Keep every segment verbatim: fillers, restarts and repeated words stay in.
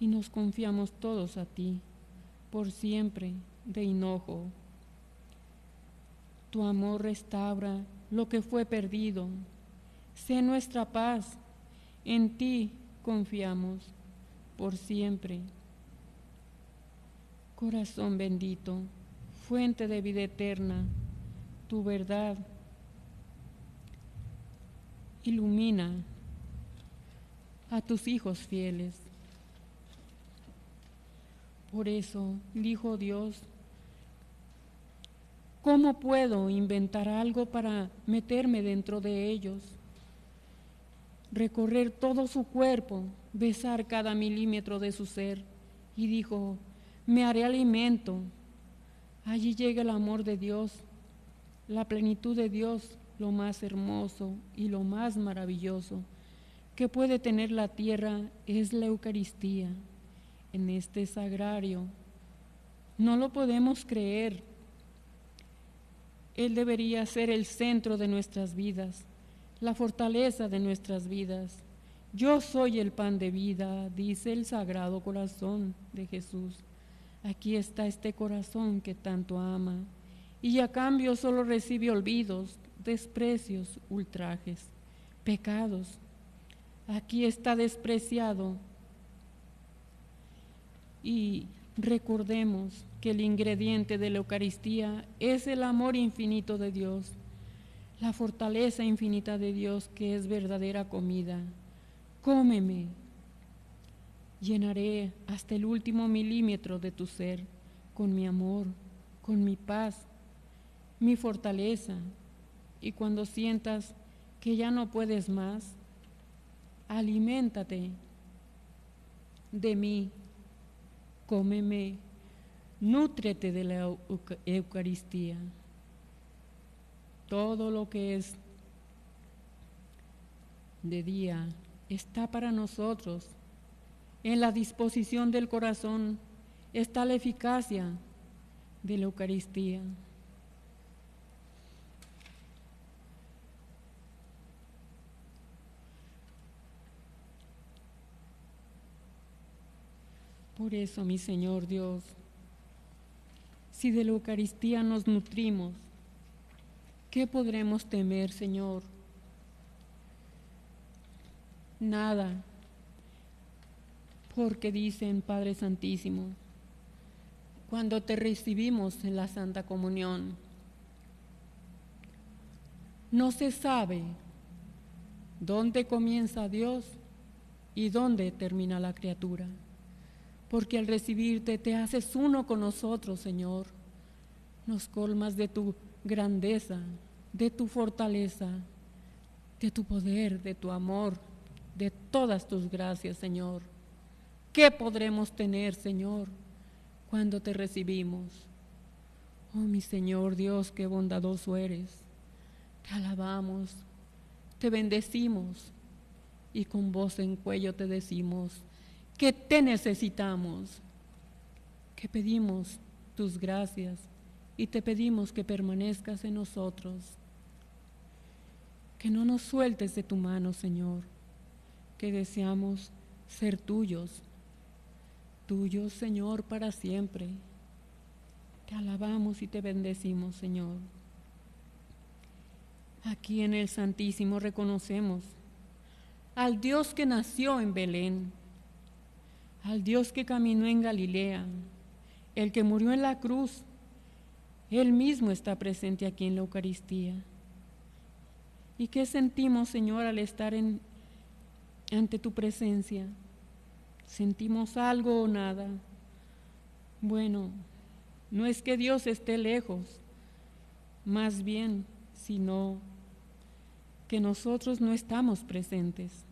y nos confiamos todos a ti, por siempre, de hinojo. Tu amor restaura lo que fue perdido. Sé nuestra paz, en ti confiamos, por siempre. Corazón bendito, fuente de vida eterna, tu verdad ilumina a tus hijos fieles. Por eso dijo Dios, ¿cómo puedo inventar algo para meterme dentro de ellos? Recorrer todo su cuerpo, besar cada milímetro de su ser. Y dijo, me haré alimento. Allí llega el amor de Dios, la plenitud de Dios, lo más hermoso y lo más maravilloso que puede tener la tierra es la Eucaristía. En este sagrario no lo podemos creer. Él debería ser el centro de nuestras vidas, la fortaleza de nuestras vidas. Yo soy el pan de vida, dice el Sagrado Corazón de Jesús. Aquí está este corazón que tanto ama y a cambio solo recibe olvidos, desprecios, ultrajes, pecados. Aquí está despreciado. Y recordemos que el ingrediente de la Eucaristía es el amor infinito de Dios, la fortaleza infinita de Dios que es verdadera comida. Cómeme, llenaré hasta el último milímetro de tu ser con mi amor, con mi paz, mi fortaleza. Y cuando sientas que ya no puedes más, aliméntate de mí. Cómeme, nútrete de la Eucaristía. Todo lo que es de día está para nosotros. En la disposición del corazón está la eficacia de la Eucaristía. Por eso, mi Señor Dios, si de la Eucaristía nos nutrimos, ¿qué podremos temer, Señor? Nada, porque dicen, Padre Santísimo, cuando te recibimos en la Santa Comunión, no se sabe dónde comienza Dios y dónde termina la criatura. Porque al recibirte te haces uno con nosotros, Señor. Nos colmas de tu grandeza, de tu fortaleza, de tu poder, de tu amor, de todas tus gracias, Señor. ¿Qué podremos tener, Señor, cuando te recibimos? Oh, mi Señor Dios, qué bondadoso eres. Te alabamos, te bendecimos y con voz en cuello te decimos que te necesitamos, que pedimos tus gracias y te pedimos que permanezcas en nosotros, que no nos sueltes de tu mano, Señor, que deseamos ser tuyos, tuyos, Señor, para siempre. Te alabamos y te bendecimos, Señor. Aquí en el Santísimo reconocemos al Dios que nació en Belén, al Dios que caminó en Galilea, el que murió en la cruz. Él mismo está presente aquí en la Eucaristía. ¿Y qué sentimos, Señor, al estar en, ante tu presencia? ¿Sentimos algo o nada? Bueno, no es que Dios esté lejos, más bien, sino que nosotros no estamos presentes.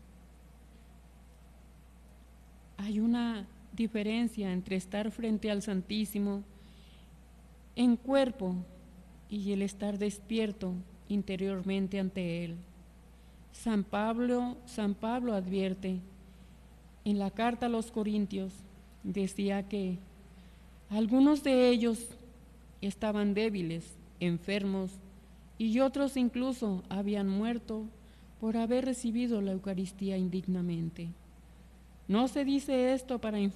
Hay una diferencia entre estar frente al Santísimo en cuerpo y el estar despierto interiormente ante Él. San Pablo, San Pablo advierte en la carta a los Corintios, decía que algunos de ellos estaban débiles, enfermos, y otros incluso habían muerto por haber recibido la Eucaristía indignamente. No se dice esto para